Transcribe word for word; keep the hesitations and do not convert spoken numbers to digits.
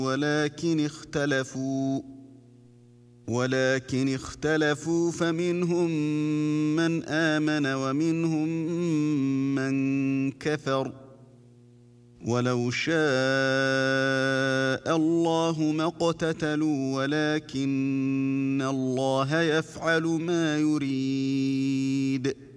ولكن اختلفوا ولكن اختلفوا فمنهم من آمن ومنهم من كفر ولو شاء الله ما اقتتلوا ولكن الله يفعل ما يريد